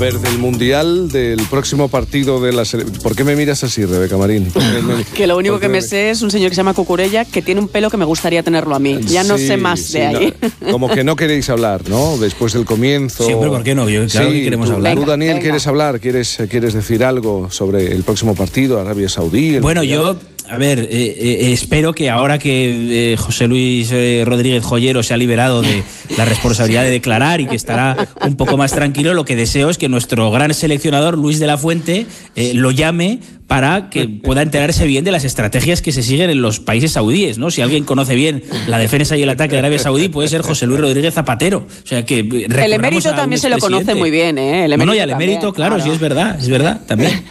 Del Mundial, del próximo partido de la selección. ¿Por qué me miras así, Rebeca Marín? Que lo único que me sé es un señor que se llama Cucurella, que tiene un pelo que me gustaría tenerlo a mí. Ya no sé más de ahí. No, como que no queréis hablar, ¿no? Después del comienzo. Sí, pero ¿por qué no? Claro que queremos hablar. Tú, Daniel, ¿quieres hablar? ¿Quieres decir algo sobre el próximo partido, Arabia Saudí? Bueno, yo... A ver, espero que ahora que José Luis Rodríguez Joyero se ha liberado de la responsabilidad de declarar y que estará un poco más tranquilo, lo que deseo es que nuestro gran seleccionador, Luis de la Fuente, lo llame para que pueda enterarse bien de las estrategias que se siguen en los países saudíes, ¿no? Si alguien conoce bien la defensa y el ataque de Arabia Saudí, puede ser José Luis Rodríguez Zapatero. O sea, que el emérito también se lo conoce muy bien, ¿eh? El y al emérito, claro, sí, es verdad, también.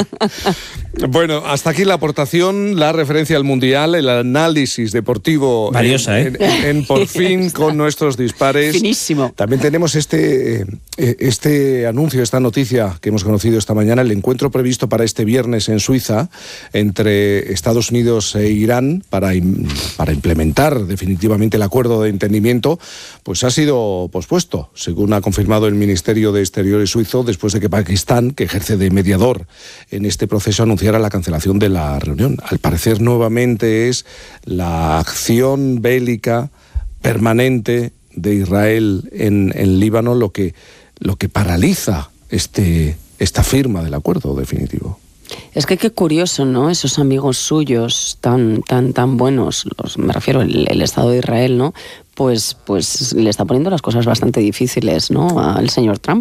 Bueno, hasta aquí la aportación, la referencia al Mundial, el análisis deportivo valiosa, en Por Fin con nuestros dispares. Finísimo. También tenemos este anuncio, esta noticia que hemos conocido esta mañana, el encuentro previsto para este viernes en Suiza entre Estados Unidos e Irán para implementar definitivamente el acuerdo de entendimiento, pues ha sido pospuesto, según ha confirmado el Ministerio de Exteriores suizo, después de que Pakistán, que ejerce de mediador en este proceso, anunciara la cancelación de la reunión. Al parecer, nuevamente es la acción bélica permanente de Israel en Líbano lo que paraliza esta firma del acuerdo definitivo. Es que qué curioso, ¿no? Esos amigos suyos tan buenos, me refiero al Estado de Israel, ¿no? Pues le está poniendo las cosas bastante difíciles, ¿no? Al señor Trump.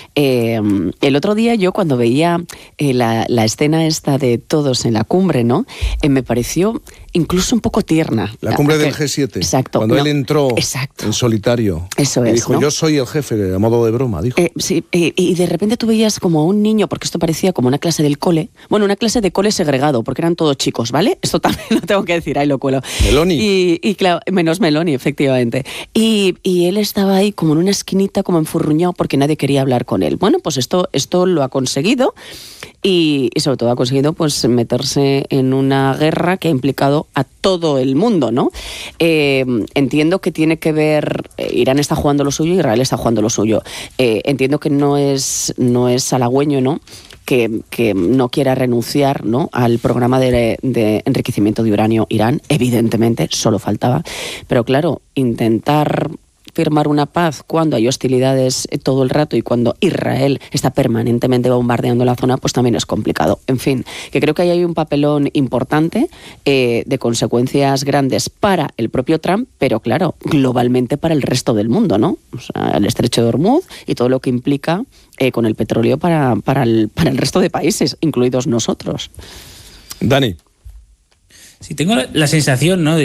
El otro día yo cuando veía la escena esta de todos en la cumbre, ¿no? Me pareció incluso un poco tierna. La cumbre del G7. Exacto. Cuando él entró en solitario. Eso es, dijo, ¿no? Yo soy el jefe, a modo de broma, dijo. Sí, y de repente tú veías como a un niño, porque esto parecía como una clase del cole. Bueno, una clase de cole segregado, porque eran todos chicos, ¿vale? Esto también lo tengo que decir, ahí lo cuelo. Meloni. Y claro, menos Meloni, efectivamente. Y él estaba ahí como en una esquinita, como enfurruñado, porque nadie quería hablar con él. Bueno, pues esto lo ha conseguido y sobre todo ha conseguido pues meterse en una guerra que ha implicado a todo el mundo, ¿no? Entiendo que tiene que ver, Irán está jugando lo suyo, Israel está jugando lo suyo. Entiendo que no es halagüeño, ¿no? Que no quiera renunciar, ¿no? Al programa de enriquecimiento de uranio Irán, evidentemente, solo faltaba. Pero claro, intentar firmar una paz cuando hay hostilidades todo el rato y cuando Israel está permanentemente bombardeando la zona, pues también es complicado. En fin, que creo que ahí hay un papelón importante de consecuencias grandes para el propio Trump, pero claro, globalmente para el resto del mundo, ¿no? O sea, el estrecho de Hormuz y todo lo que implica con el petróleo para el resto de países, incluidos nosotros. Dani. Sí, tengo la sensación, ¿no?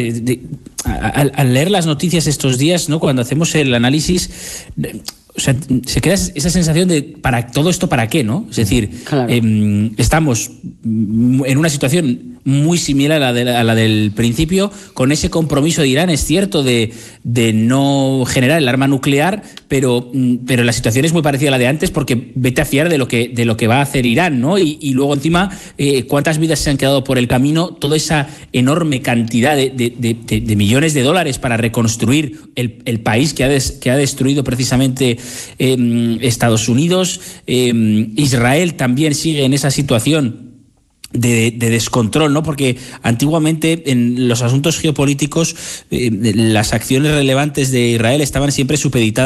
Al leer las noticias estos días, ¿no? Cuando hacemos el análisis, o sea, se queda esa sensación de ¿para todo esto para qué, no? Es decir, claro. Estamos en una situación muy similar a la del principio, con ese compromiso de Irán, es cierto, de no generar el arma nuclear, pero la situación es muy parecida a la de antes, porque vete a fiar de lo que va a hacer Irán, ¿no? Y luego encima, cuántas vidas se han quedado por el camino, toda esa enorme cantidad de millones de dólares para reconstruir el país que ha destruido precisamente Estados Unidos. Israel también sigue en esa situación de descontrol, ¿no? Porque antiguamente en los asuntos geopolíticos las acciones relevantes de Israel estaban siempre supeditadas